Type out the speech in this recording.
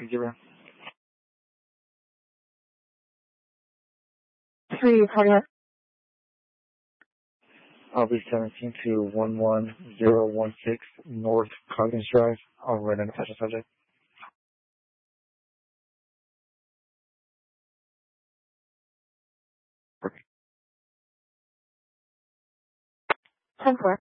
Zero. 3, cardiac. I'll be 17 to 11016 North Coggins Drive. I'll write an attached subject. Okay. 10-4.